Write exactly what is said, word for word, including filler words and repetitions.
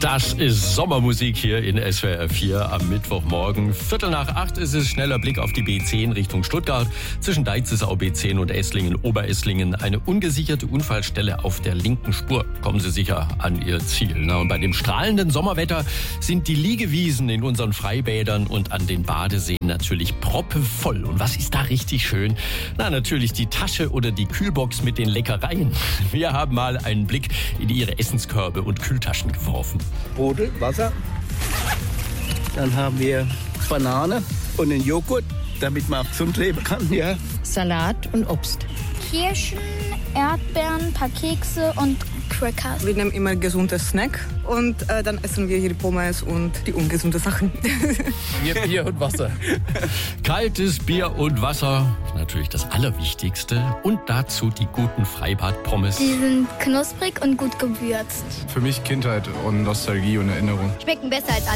Das ist Sommermusik hier in S W R vier am Mittwochmorgen. Viertel nach acht ist es, schneller Blick auf die B zehn Richtung Stuttgart. Zwischen Deitzesau B zehn und Esslingen, Oberesslingen eine ungesicherte Unfallstelle auf der linken Spur. Kommen Sie sicher an Ihr Ziel. Na, und bei dem strahlenden Sommerwetter sind die Liegewiesen in unseren Freibädern und an den Badeseen natürlich proppevoll. Und was ist da richtig schön? Na, natürlich die Tasche oder die Kühlbox mit den Leckereien. Wir haben mal einen Blick in Ihre Essenskörbe und Kühltaschen geworfen. Sprudel, Wasser. Dann haben wir Banane und einen Joghurt, damit man auch gesund leben kann. Ja. Salat und Obst. Kirschen, Erdbeeren, ein paar Kekse und Crackers. Wir nehmen immer gesunde Snack und äh, dann essen wir hier die Pommes und die ungesunde Sachen. Bier, Bier und Wasser. Kaltes Bier und Wasser, natürlich das Allerwichtigste. Und dazu die guten Freibad-Pommes. Die sind knusprig und gut gewürzt. Für mich Kindheit und Nostalgie und Erinnerung. Schmecken besser als